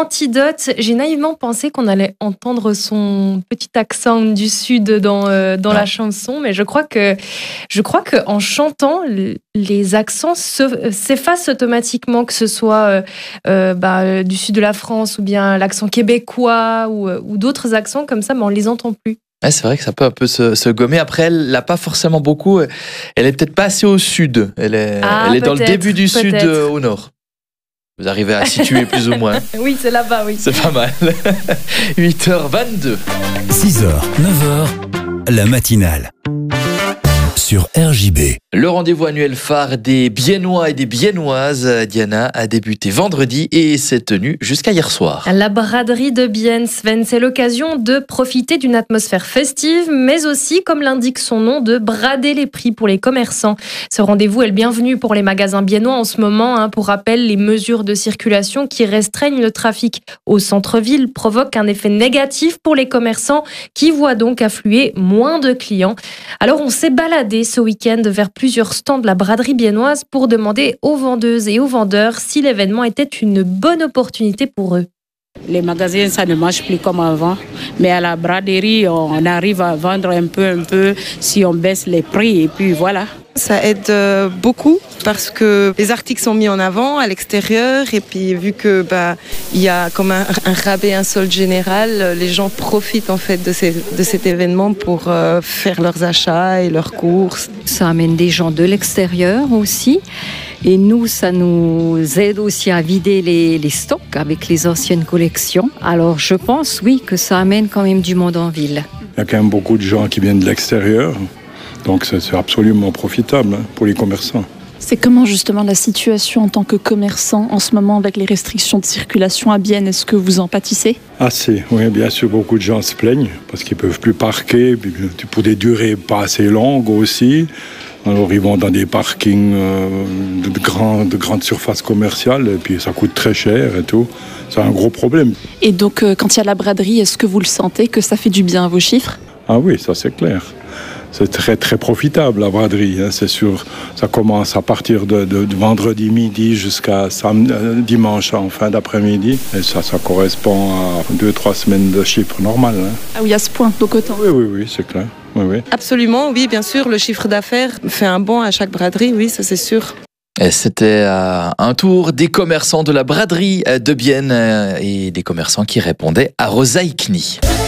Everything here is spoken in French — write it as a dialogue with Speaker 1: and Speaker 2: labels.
Speaker 1: Antidote. J'ai naïvement pensé qu'on allait entendre son petit accent du sud dans la chanson, mais je crois que en chantant, les accents s'effacent automatiquement, que ce soit du sud de la France ou bien l'accent québécois ou d'autres accents comme ça, mais on les entend plus.
Speaker 2: Ouais, c'est vrai que ça peut un peu se gommer. Après, elle l'a pas forcément beaucoup. Elle est peut-être pas assez au sud. Elle est dans le début du sud au nord. Vous arrivez à situer plus ou moins.
Speaker 1: Oui, c'est là-bas, oui.
Speaker 2: C'est pas mal. 8h22.
Speaker 3: 6h, 9h, la matinale. Sur RJB.
Speaker 2: Le rendez-vous annuel phare des Biennois et des Biennoises, Diana, a débuté vendredi et s'est tenu jusqu'à hier soir.
Speaker 1: La braderie de Bienne, Sven, c'est l'occasion de profiter d'une atmosphère festive, mais aussi, comme l'indique son nom, de brader les prix pour les commerçants. Ce rendez-vous est le bienvenu pour les magasins biennois en ce moment. Pour rappel, les mesures de circulation qui restreignent le trafic au centre-ville provoquent un effet négatif pour les commerçants qui voient donc affluer moins de clients. Alors on s'est baladé ce week-end vers plusieurs stands de la braderie biennoise pour demander aux vendeuses et aux vendeurs si l'événement était une bonne opportunité pour eux.
Speaker 4: Les magasins, ça ne marche plus comme avant, mais à la braderie, on arrive à vendre un peu si on baisse les prix et puis voilà.
Speaker 5: Ça aide beaucoup parce que les articles sont mis en avant à l'extérieur et puis vu que il y a comme un rabais, un solde général, les gens profitent en fait de cet événement pour faire leurs achats et leurs courses.
Speaker 6: Ça amène des gens de l'extérieur aussi. Et nous, ça nous aide aussi à vider les stocks avec les anciennes collections. Alors je pense, oui, que ça amène quand même du monde en ville.
Speaker 7: Il y a quand même beaucoup de gens qui viennent de l'extérieur. Donc c'est absolument profitable pour les commerçants.
Speaker 8: C'est comment justement la situation en tant que commerçant en ce moment avec les restrictions de circulation à Bienne? Est-ce que vous en pâtissez?
Speaker 7: Assez, oui, bien sûr, beaucoup de gens se plaignent parce qu'ils ne peuvent plus parquer pour des durées pas assez longues aussi. Alors ils vont dans des parkings de grandes surfaces commerciales et puis ça coûte très cher et tout. C'est un gros problème.
Speaker 8: Et donc quand il y a la braderie, est-ce que vous le sentez que ça fait du bien à vos chiffres?
Speaker 7: Ah oui, ça c'est clair. C'est très très profitable la braderie, c'est sûr. Ça commence à partir de vendredi midi jusqu'à dimanche en fin d'après-midi. Et ça correspond à 2-3 semaines de chiffre normal.
Speaker 8: Ah oui, à ce point, donc autant.
Speaker 7: Oui, c'est clair. Oui.
Speaker 5: Absolument, oui, bien sûr, le chiffre d'affaires fait un bond à chaque braderie, oui, ça c'est sûr.
Speaker 2: Et c'était un tour des commerçants de la braderie de Bienne et des commerçants qui répondaient à Rosaï Knie.